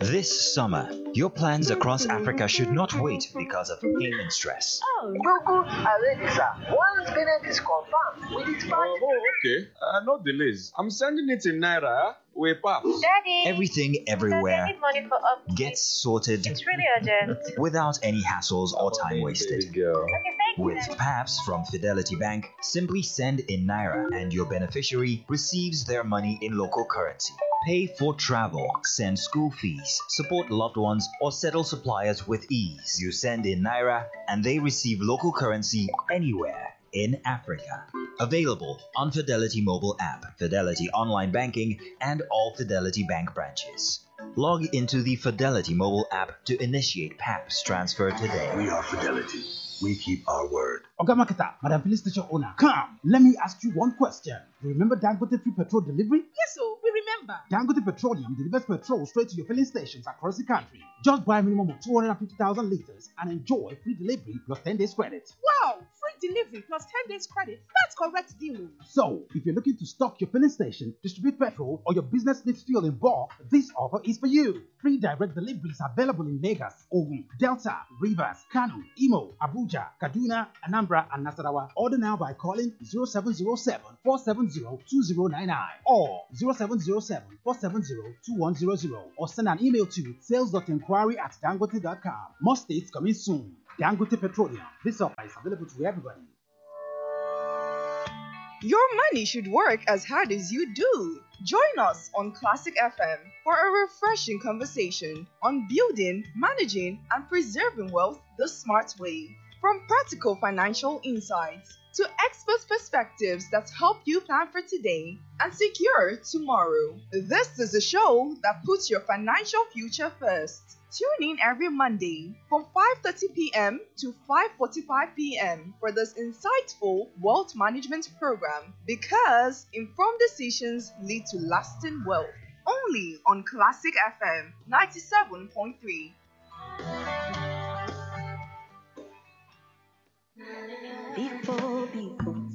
This summer, your plans across Africa should not wait because of payment stress. Google already, sir. Once payment is confirmed, we dispatch. Okay. No delays. I'm sending it in Naira. We pass. Daddy! Everything everywhere I need money for upkeep. gets sorted It's really urgent. without any hassles or time Baby wasted. girl. Okay, thank you. With PAPS from Fidelity Bank, simply send in Naira and your beneficiary receives their money in local currency. Pay for travel, send school fees, support loved ones, or settle suppliers with ease. You send in Naira and they receive local currency anywhere in Africa. Available on Fidelity mobile app, Fidelity online banking, and all Fidelity Bank branches. Log into the Fidelity mobile app to initiate PAPS transfer today. We are Fidelity. We keep our word. Oga Marketer, Madam Police Station owner, come. Let me ask you one question. You remember Dangote free petrol delivery? Yes, so we remember. Dangote Petroleum delivers petrol straight to your filling stations across the country. Just buy a minimum of 250,000 liters and enjoy free delivery plus 10 days credit. Wow, free delivery plus 10 days credit. That's correct deal. So, if you're looking to stock your filling station, distribute petrol, or your business needs fuel in bulk, this offer is for you. Free direct deliveries available in Lagos, Ogun, Delta, Rivers, Kano, Imo, Abuja, Kaduna, Anambra, and Nasarawa. Order now by calling 0707 470 2099 or 0707 470 2100 or send an email to sales.enquiry@dangote.com. More states coming soon. Dangote Petroleum. This offer is available to everybody. Your money should work as hard as you do. Join us on Classic FM for a refreshing conversation on building, managing, and preserving wealth the smart way. From practical financial insights to expert perspectives that help you plan for today and secure tomorrow. This is a show that puts your financial future first. Tune in every Monday from 5:30 p.m. to 5:45 p.m. for this insightful wealth management program, because informed decisions lead to lasting wealth. Only on Classic FM 97.3. Before people